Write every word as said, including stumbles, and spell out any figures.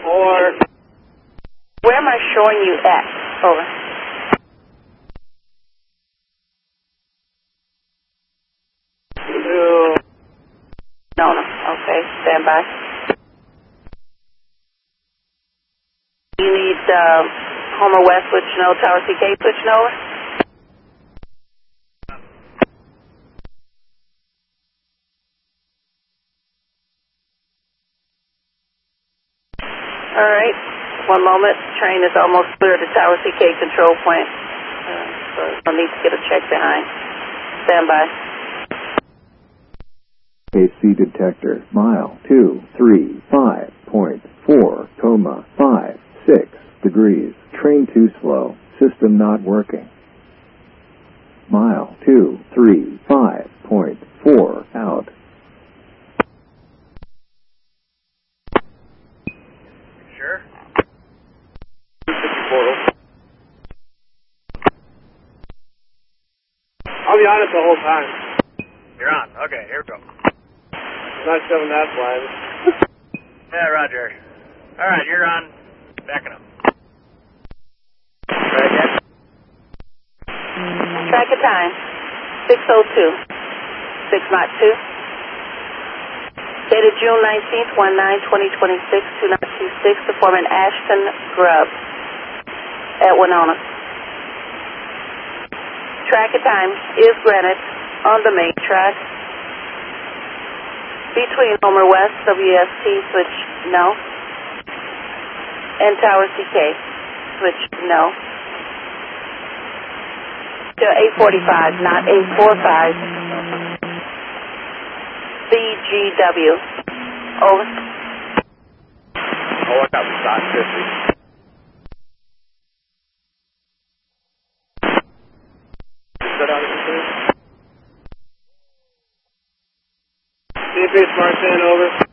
Or where am I showing you at? Over. To Nona. Okay, stand by. You need uh, Homer West switch no, Tower C K switch no. All right. One moment. Train is almost clear to Tower C K control point. Uh, so I'll need to get a check behind. Stand by. A C detector, mile two three five point four, coma five six degrees. Train too slow. System not working. Mile two three five point four out. Sure. Portal. I'll be honest the whole time. You're on. Okay, here we go. Not showing that slide. Yeah, roger. All right, you're on. Backing up. Right again. Track of time. six oh two. six Mach two. Dated June nineteenth, one nine twenty twenty-six, two nine two six, to Foreman Ashton Grubb at Winona. Track of time is granted on the main track between Homer West, W S T, switch no, and Tower C K, switch no. To eight forty-five, not eight forty-five. B G W. Over. Oh, I got the stock fifty. Set out of the C P Smart ten, over.